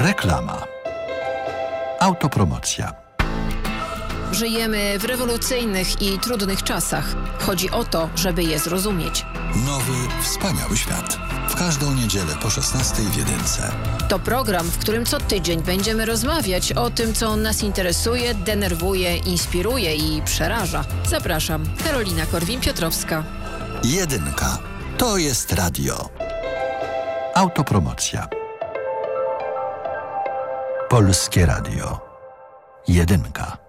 Reklama. Autopromocja. Żyjemy w rewolucyjnych i trudnych czasach. Chodzi o to, żeby je zrozumieć. Nowy, wspaniały świat. W każdą niedzielę po 16:00 w Jedynce. To program, w którym co tydzień będziemy rozmawiać o tym, co nas interesuje, denerwuje, inspiruje i przeraża. Zapraszam, Karolina Korwin-Piotrowska. Jedynka. To jest radio. Autopromocja. Polskie Radio. Jedynka.